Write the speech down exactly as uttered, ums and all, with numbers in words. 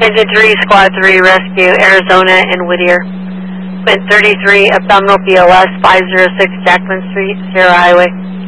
Engine three, Squad three, Rescue, Arizona and Whittier. Wind thirty-three, abdominal B L S, five oh six Jackman Street, Sierra Highway.